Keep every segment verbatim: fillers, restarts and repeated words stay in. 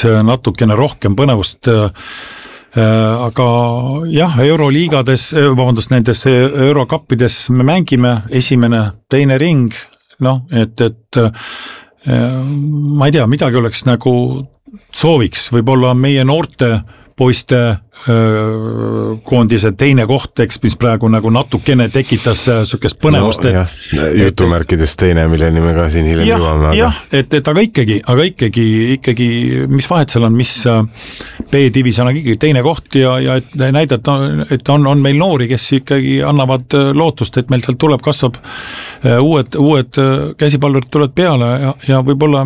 natukene rohkem põnevust. Aga jah, euroliigades, vabandust, nendes eurokappides me mängime esimene, teine ring, noh, et, et ma ei tea, midagi oleks nagu sooviks, võib-olla meie noorte poiste öö, koondise teine koht, eks, mis praegu nagu natukene tekitas sükest põnevust. No, et, jutumärkides teine, milleni me ka siin hiljem jõuame. Aga... jah, et, et aga ikkagi, aga ikkagi, ikkagi, mis vahet seal on, mis B-division on ikkagi teine koht ja, ja et näidata, et on, on meil noori, kes ikkagi annavad lootust, et meil sealt tuleb, kasvab uued, uued käsipallurid tulevad peale ja, ja võib-olla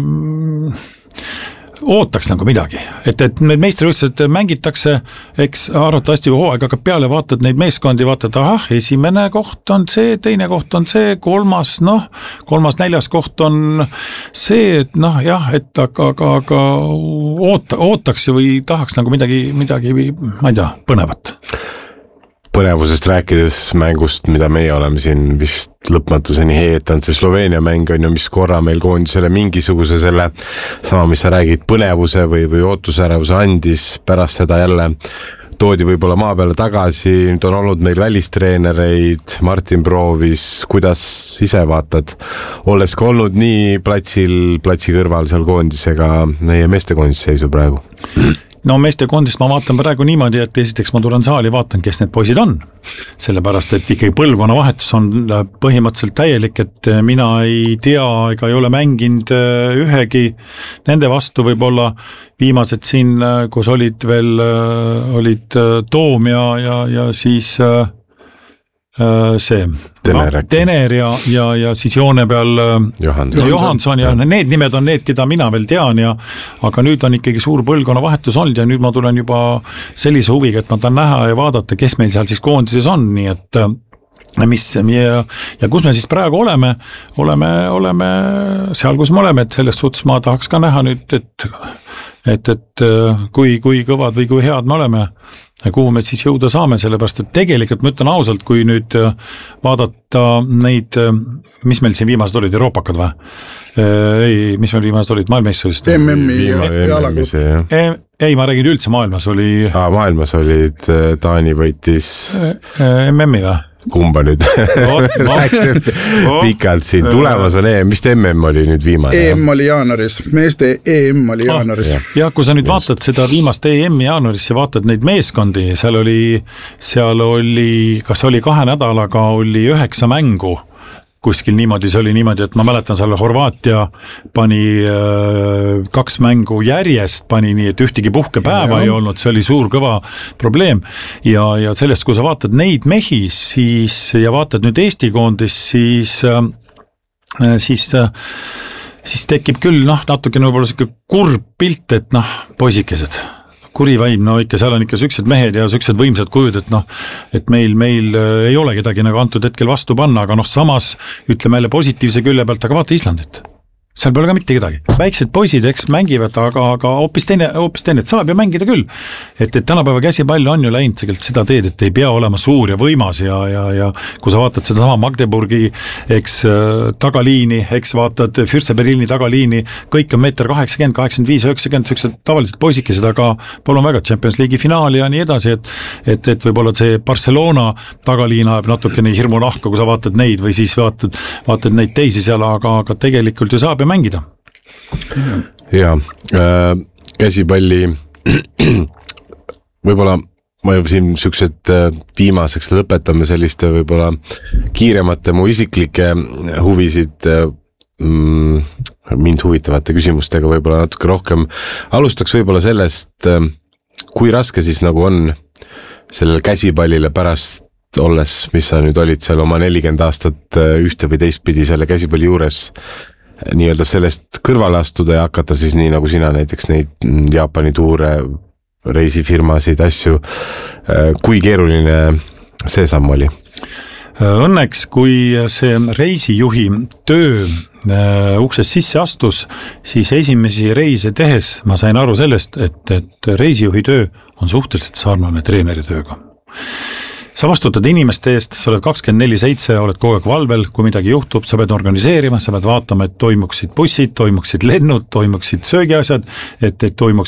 ootaks nagu midagi, et, et need meistrivõistlused mängitakse, eks arvatavasti hooaeg hakkab peale, vaatad neid meeskondi, vaatad, ahah, esimene koht on see, teine koht on see, kolmas, noh, kolmas, neljas koht on see, et noh, jah, et aga, aga, aga oota, ootaks või tahaks nagu midagi, midagi, ma ei tea, põnevat. Põnevusest rääkides mängust, mida meie oleme siin vist lõpmatuseni heetanud, see Sloveenia mäng on ju, mis korra meil koondisele mingisuguse selle sama, mis sa räägid, põnevuse või, või ootusärevuse andis, pärast seda jälle toodi võib-olla maa peale tagasi, nüüd on olnud meil välistreenereid, Martin proovis, kuidas ise vaatad, olles ka olnud nii platsil, platsi kõrval seal koondisega, meie meestekoondis seisu praegu? No meeste koondist ma vaatan praegu niimoodi, et esiteks ma tulen saali, vaatan, kes need poisid on. Sellepärast, et ikkagi põlvkonna vahetus on põhimõtteliselt täielik, et mina ei tea ega ei ole mänginud ühegi nende vastu, võib-olla viimased siin, kus olid veel, olid Toom ja, ja, ja siis see Tener, Tener ja, ja, ja siis joone peal Johanson, Johanson ja, ja need nimed on need, keda mina veel tean ja aga nüüd on ikkagi suur põlvkonna vahetus olnud ja nüüd ma tulen juba sellise huviga, et ma tahan näha ja vaadata, kes meil seal siis koondises on, nii et mis ja, ja kus me siis praegu oleme, oleme, oleme seal, kus me oleme, et selles suhtes ma tahaks ka näha nüüd, et, et, et kui, kui kõvad või kui head me oleme ja kuhu me siis jõuda saame, sellepärast, et tegelikult ma ütlen ausalt, kui nüüd vaadata neid, mis meil siin viimased olid, Euroopakad või? Ei, mis meil viimased olid, maailmeistrivõistlused? M M-i ja jalagrupp. Ei, ma räägin üldse maailmas oli... Aa, maailmas olid, Taani võitis... M M-i või? Kumba nüüd? Rääksin pikalt siin. Tulemas on E M, mis M M oli nüüd viimane? E M oli jaanuaris, meeste E M oli jaanuaris. Ah, ja kui sa nüüd vaatad seda viimast E M-i jaanuaris ja vaatad neid meeskondi, seal oli, seal oli, kas oli kahe nädalaga, oli üheksa mängu, kuskil niimoodi, see oli niimoodi, et ma mäletan seal Horvaatia pani äh, kaks mängu järjest, pani nii, et ühtegi puhkepäeva ja, ei olnud, see oli suur kõva probleem ja, ja sellest, kui sa vaatad neid mehi, siis ja vaatad nüüd Eesti koondis, siis äh, siis äh, siis tekib küll, noh, natuke võib-olla selline kurb pilt, et noh, poisikesed kurivaim, no ikka seal on ikka süksed mehed ja süksed võimsad kujud, et noh, et meil, meil ei ole kedagi nagu antud hetkel vastu panna, aga noh, samas ütleme jälle positiivse külje pealt, aga vaata Islandit. Seal pole ka mitte kedagi. Väiksed poisid, eks mängivad, aga, aga hoopis teine, hoopis teine, et saab ju mängida küll. Et, et tänapäeva käsipall on ju läinud tegelikult seda teed, et ei pea olema suur ja võimas ja, ja, ja kui sa vaatad seda sama Magdeburgi, eks tagaliini, eks vaatad Fürste-Berliini tagaliini, kõik on meeter kaheksakümmend, kaheksakümmend viis, üheksakümmend, süksed tavaliselt poisikesed, aga palun väga Champions League'i finaali ja nii edasi, et, et, et võib-olla see Barcelona tagaliin ajab natukene hirmu nahka, kui sa vaatad neid või siis vaatad, vaatad neid teisi seal, aga, aga tegelikult ju saab mängida. Ja, äh, käsipalli võib-olla ma juba siin süksed viimaseks lõpetame selliste võib-olla kiiremate mu isiklike huvisid mm, mind huvitavate küsimustega võib-olla natuke rohkem. Alustaks võib-olla sellest, kui raske siis nagu on sellel käsipallile pärast olles, mis sa nüüd olid seal oma nelikümmend aastat ühte või teistpidi selle käsipalli juures nii-öelda sellest kõrvale astuda ja hakata siis nii nagu sina näiteks neid Jaapani tuure, reisifirmasid, asju. Kui keeruline see samm oli? Õnneks, kui see reisijuhi töö uksest sisse astus, siis esimesi reise tehes ma sain aru sellest, et, et reisijuhi töö on suhteliselt sarnane treeneri tööga. Sa vastutad inimeste eest, sa oled kakskümmend neli seitse, oled kogu aeg valvel, kui midagi juhtub, sa pead organiseerima, sa pead vaatama, et toimuksid bussid, toimuksid lennud, toimuksid söögiasjad, et, et toimuks